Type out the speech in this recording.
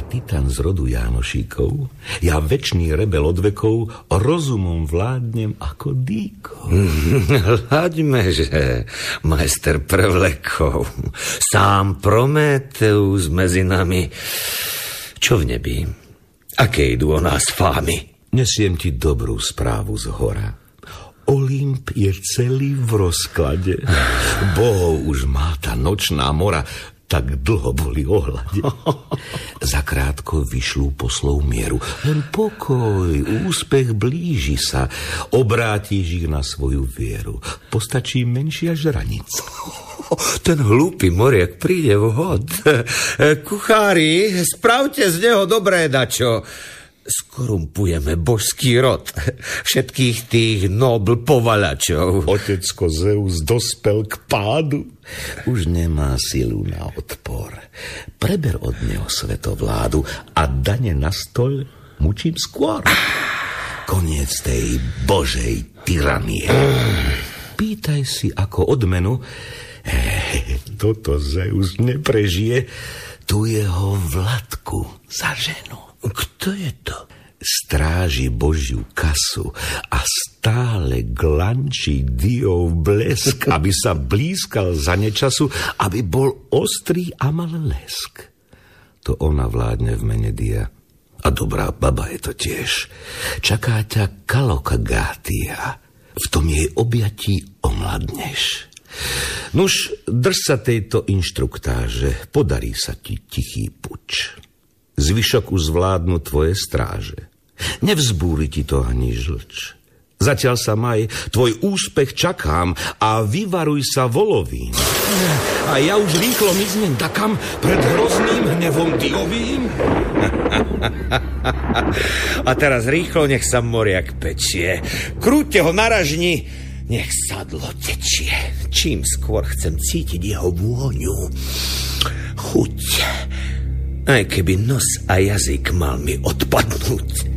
titan z rodu Jánošíkov, ja večný rebel od vekov, rozumom vládnem ako dýko. Hľaďme, že majster prevlekov, sám Prometeus medzi nami. Čo v nebi? Aké idú o nás fámy? Nesiem ti dobrú správu z hora. Olymp je celý v rozklade. Bohov už má tá nočná mora, tak dlho boli ohľade. Zakrátko vyšľú poslov mieru. Len pokoj, úspech blíži sa. Obrátiš ich na svoju vieru. Postačí menšia žranica. Ten hlúpy moriak príde vhod. Kuchári, spravte z neho dobré dačo. Skorumpujeme božský rod, všetkých tých nobl povaľačov. Otecko Zeus dospel k pádu. Už nemá silu na odpor. Preber od neho svetovládu a dane na stôl mučím skôr. Koniec tej božej tyranie. Pýtaj si ako odmenu. Toto Zeus neprežije, tu jeho Vladku za ženu. Kto je to? Stráži Božiu kasu a stále glančí Diov blesk, aby sa blízkal za nečasu, aby bol ostrý a mal lesk. To ona vládne v mene Dia. A dobrá baba je to tiež. Čaká ťa Kalokagátia. V tom jej objatí omladneš. Nuž, drž sa tejto inštruktáže, podarí sa ti tichý puč. Zvyšok už zvládnu tvoje stráže. Nevzbúri ti to ani žlč. Zatiaľ sa maj, tvoj úspech čakám a vyvaruj sa volovín. A ja už rýchlo miznem takam pred hrozným hnevom Diovým. A teraz rýchlo nech sa moriak pečie. Krúťte ho na ražni, nech sadlo tečie. Čím skôr chcem cítiť jeho vôňu. Chuť. Aj keby nos a jazyk mal mi odpadnúť.